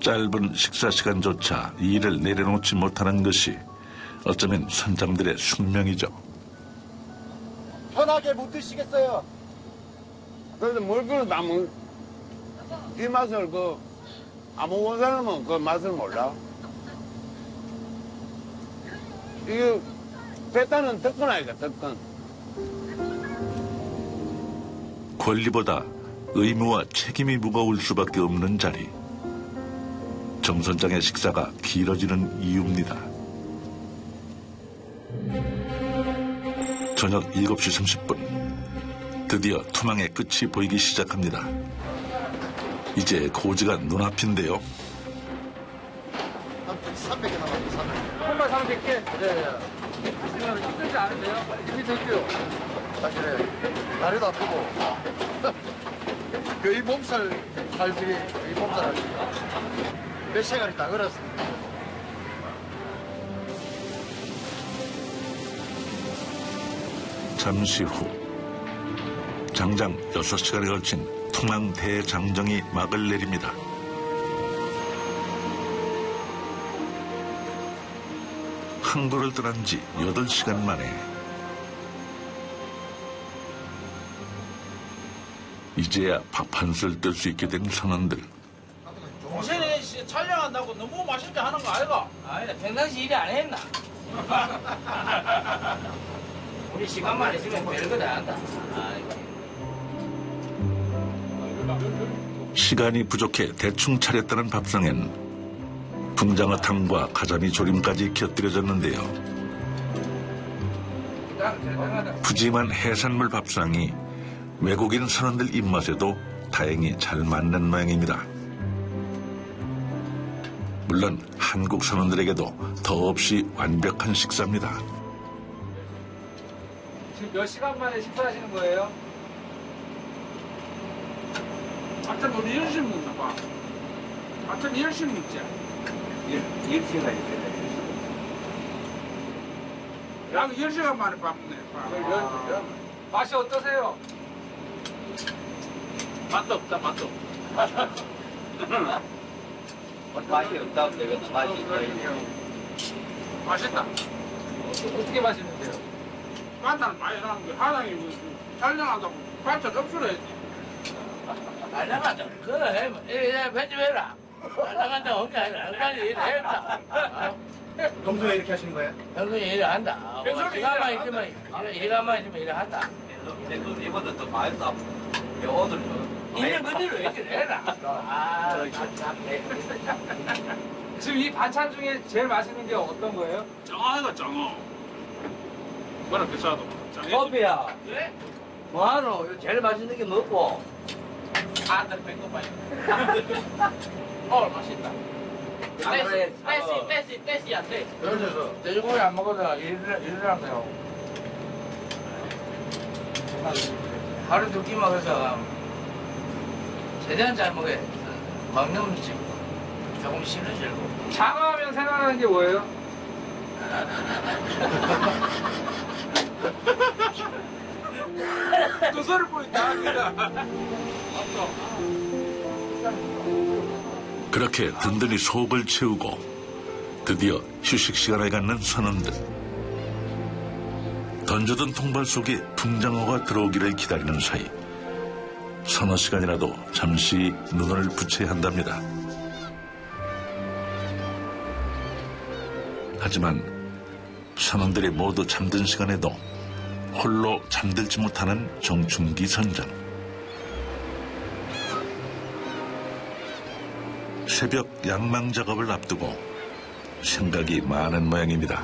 짧은 식사 시간조차 일을 내려놓지 못하는 것이 어쩌면 선장들의 숙명이죠. 편하게 못 드시겠어요? 그래도 물건을 다 먹, 이 맛을 안 먹은 사람은 그 맛을 몰라. 이게 배타는 특권 아이가, 특권. 권리보다 의무와 책임이 무거울 수밖에 없는 자리. 정 선장의 식사가 길어지는 이유입니다. 저녁 7시 30분. 드디어 투망의 끝이 보이기 시작합니다. 이제 고지가 눈앞인데요. 300개 남았어, 300개. 정말 300개? 네. 지금 힘들지 않으세요? 힘이 들게요. 사실은 다리도 아프고 거의 몸살 할들이 거의 몸살 할들이 몇 시간이 다 걸었습니다. 잠시 후 장장 6시간에 걸친 투망 대장정이 막을 내립니다. 항구를 떠난 지 8시간 만에 이제야 밥 한술 뜰 수 있게 된 선원들. 동생이 촬영한다고 너무 맛있게 하는 거 아이가? 아니다, 평상시 일이 안 했나? 우리 시간만 있으면 별거 다 한다. 시간이 부족해 대충 차렸다는 밥상엔 붕장어탕과 가자미 조림까지 곁들여졌는데요. 푸짐한 해산물 밥상이 외국인 선원들 입맛에도 다행히 잘 맞는 모양입니다. 물론 한국 선원들에게도 더없이 완벽한 식사입니다. 지금 몇 시간 만에 식사하시는 거예요? 아침 우리 10시 먹나 봐. 아침 10시 먹지. 10시가 있어요. 약 10시간 만에 밥 먹네. 맛이 어떠세요? 맛도 없다, 맛도. 맛이 없다고 내가 맛이 있어요. 맛있다. 어떻게 맛있는데요? 간단 많이 나는 거 하나님 촬영한다고 반찬 접수를 했지. 날라간다. 그거 해. 이래 편집해라. 날라간다. 엉간이 일했다. 평소에 이렇게 하시는 거예요? 평소에 일을 한다. 시간만 있으면 일을 한다. 이번에 더 많이 싸. 오늘 있는 그대로 얘기를 해라. 지금 이 반찬 중에 제일 맛있는 게 어떤 거예요? 정어이가 정어. 뭐라 비싸도. 커피야. 뭐하노? 이거 제일 맛있는 게 뭐고? 아들 뺀거 많이. 맛있다. 빼시 안 돼. 그러셔서 돼지고기 안 먹어서 일을 하세요. 하루 두 끼 먹어서 최대한 잘 먹어야 돼. 먹는 음식 조금 싫어지고. 장어하면 생각나는 게 뭐예요? 그 소리 보니까 그렇게 든든히 속을 채우고 드디어 휴식 시간을 갖는 선원들. 던져둔 통발 속에 붕장어가 들어오기를 기다리는 사이 서너 시간이라도 잠시 눈을 붙여야 한답니다. 하지만 선원들이 모두 잠든 시간에도 홀로 잠들지 못하는 정춘기 선장. 새벽 양망 작업을 앞두고 생각이 많은 모양입니다.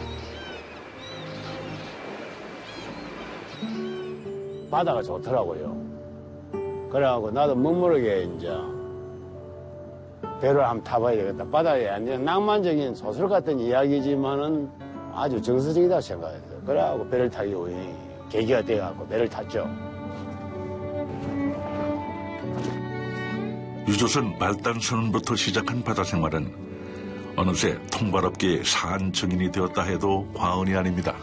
바다가 좋더라고요. 그래갖고 나도 멋모르게 이제 배를 한번 타봐야 되겠다. 바다에 완전 낭만적인 소설 같은 이야기지만은 아주 정서적이다 생각했어요. 그래갖고 배를 타기 위해 계기가 돼갖고 배를 탔죠. 유조선 말단 선언부터 시작한 바다 생활은 어느새 통발업계의 사한 증인이 되었다 해도 과언이 아닙니다.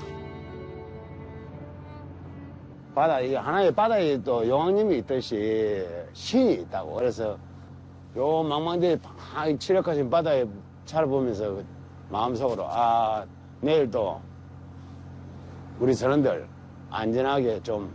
바다, 이게 하나의 바다에 또 용왕님이 있듯이 신이 있다고. 그래서 요 망망대해 칠흑하신 바다에 차를 보면서 마음속으로 내일도 우리 선원들 안전하게 좀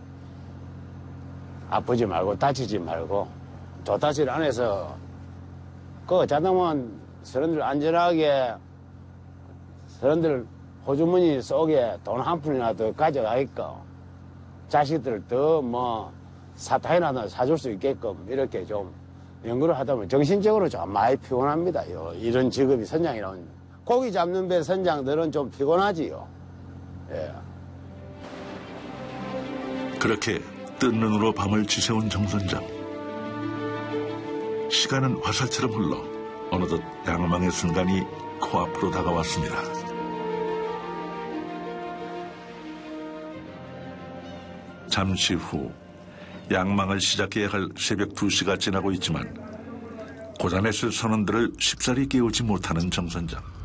아프지 말고 다치지 말고 조타실 안에서 그 자동은 선원들 안전하게 선원들 호주머니 속에 돈 한 푼이나 더 가져가게끔 자식들 더 사탕이나 사줄 수 있게끔 이렇게 좀 연구를 하다 보면 정신적으로 좀 많이 피곤합니다. 이런 직업이 선장이라는. 고기 잡는 배 선장들은 좀 피곤하지요. 예. 그렇게 뜬 눈으로 밤을 지새운 정 선장. 시간은 화살처럼 흘러 어느덧 양망의 순간이 코앞으로 다가왔습니다. 잠시 후 양망을 시작해야 할 새벽 2시가 지나고 있지만 고잠에 쓸 선원들을 쉽사리 깨우지 못하는 정 선장.